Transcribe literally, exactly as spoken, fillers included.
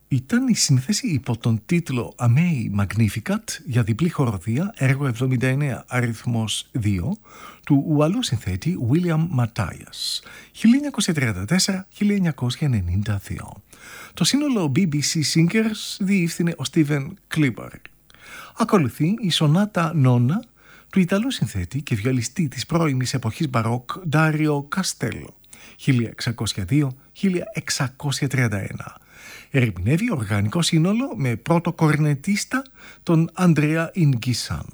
Ήταν η σύνθεση υπό τον τίτλο Amei Magnificat για διπλή χοροδία, έργο εβδομήντα εννέα αριθμός δύο, του Ουαλού συνθέτη William Matthias, χίλια εννιακόσια τριάντα τέσσερα με χίλια εννιακόσια ενενήντα δύο. Το σύνολο μπι μπι σι Singers διεύθυνε ο Steven Kleber. Ακολουθεί η σονάτα Νόνα του Ιταλού συνθέτη και βιολιστή της πρώιμης εποχής μπαρόκ Dario Castello, χίλια εξακόσια δύο με χίλια εξακόσια τριάντα ένα. Ερμηνεύει οργανικό σύνολο με πρώτο κορνετίστα τον Andrea Inghissano.